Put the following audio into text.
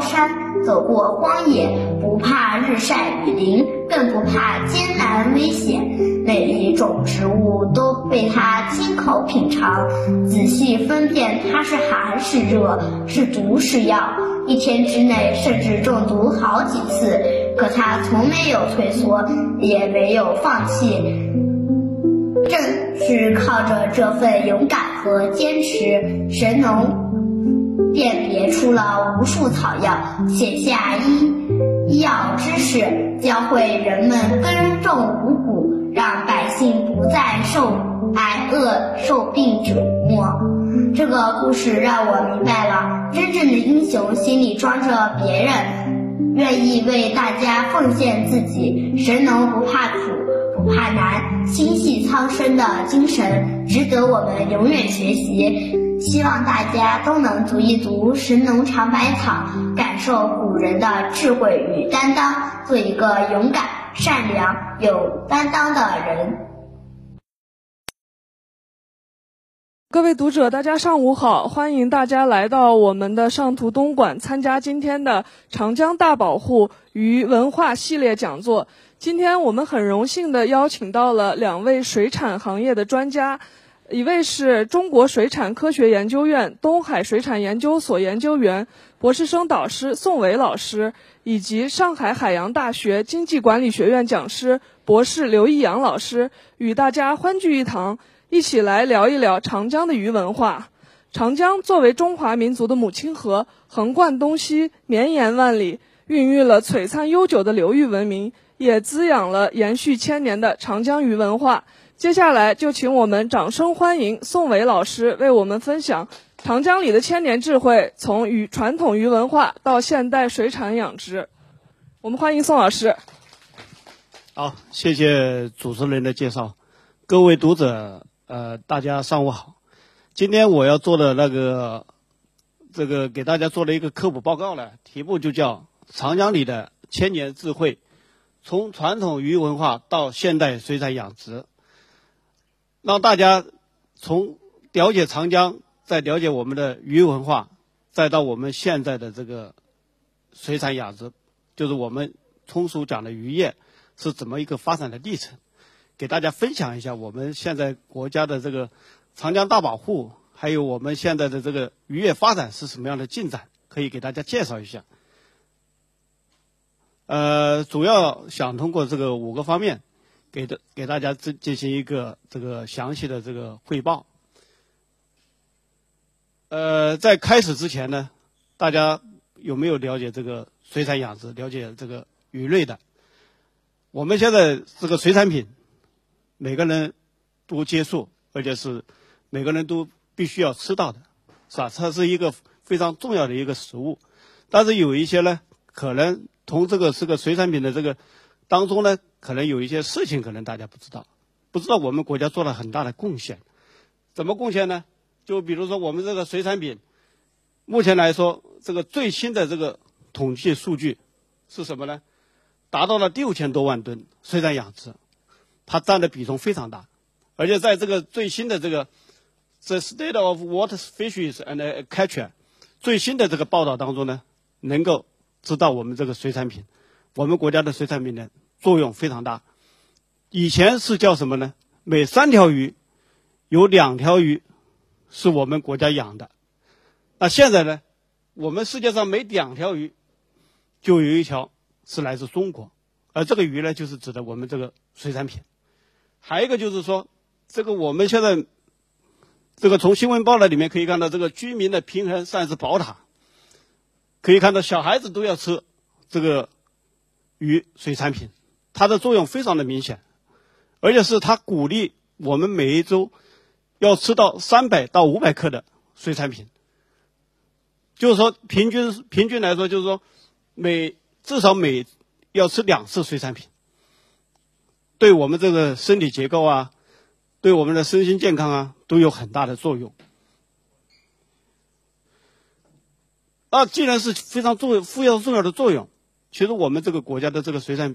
山，走过荒野，不怕日晒雨淋，更不怕艰难危险。每一种植物都被他亲口品尝，仔细分辨它是寒是热，是毒是药。一天之内甚至中毒好几次，可他从没有退缩，也没有放弃。正是靠着这份勇敢和坚持，神农辨别出了无数草药，写下医药知识，教会人们耕种五谷，让百姓不再受挨饿受病折磨。这个故事让我明白了，真正的英雄心里装着别人，愿意为大家奉献自己。神农不怕苦不怕难，心系苍生的精神值得我们永远学习。希望大家都能读一读《神农尝百草》，感受古人的智慧与担当，做一个勇敢、善良、有担当的人。 各位读者，大家上午好，欢迎大家来到我们的上图东馆参加今天的长江大保护与文化系列讲座。今天我们很荣幸地邀请到了2位水产行业的专家，一位是中国水产科学研究院东海水产研究所研究员、博士生导师宋伟老师，以及上海海洋大学经济管理学院讲师博士刘义阳老师，与大家欢聚一堂，一起来聊一聊长江的鱼文化。长江作为中华民族的母亲河，横贯东西，绵延万里，孕育了璀璨悠久的流域文明，也滋养了延续千年的长江鱼文化。接下来就请我们掌声欢迎宋伟老师为我们分享长江里的千年智慧，从传统鱼文化到现代水产养殖。我们欢迎宋老师。 好，谢谢主持人的介绍。各位读者，大家上午好。今天我要做的给大家做的一个科普报告呢，题目就叫长江里的千年智慧，从传统鱼文化到现代水产养殖，让大家从了解长江，再了解我们的鱼文化，再到我们现在的这个水产养殖，就是我们通俗讲的渔业是怎么一个发展的历程，给大家分享一下我们现在国家的这个长江大保护，还有我们现在的这个渔业发展是什么样的进展，可以给大家介绍一下。主要想通过这个5个方面给大家进行一个这个详细的这个汇报。在开始之前呢，大家有没有了解这个水产养殖，了解这个鱼类的？我们现在这个水产品每个人都接触，而且是每个人都必须要吃到的，是吧？它是一个非常重要的一个食物。但是有一些呢，可能从这个水产品的这个当中呢，可能有一些事情可能大家不知道我们国家做了很大的贡献。怎么贡献呢？就比如说我们这个水产品，目前来说，这个最新的这个统计数据是什么呢？达到了6000多万吨水产养殖，它占的比重非常大。而且在这个最新的这个 The State of Water Fisheries and Catch 最新的这个报道当中呢，能够知道我们这个水产品，我们国家的水产品的作用非常大。以前是叫什么呢？每3条鱼有2条鱼是我们国家养的。那现在呢，我们世界上每2条鱼就有1条是来自中国，而这个鱼呢，就是指的我们这个水产品。还有一个就是说，这个我们现在这个从新闻报道里面可以看到，这个居民的平衡膳食宝塔，可以看到小孩子都要吃这个鱼水产品，它的作用非常的明显，而且是它鼓励我们每一周要吃到300到500克的水产品，就是说平均来说，就是说至少每要吃2次水产品，对我们这个身体结构啊，对我们的身心健康啊，都有很大的作用。那既然是非常负有重要的作用，其实我们这个国家的这个水产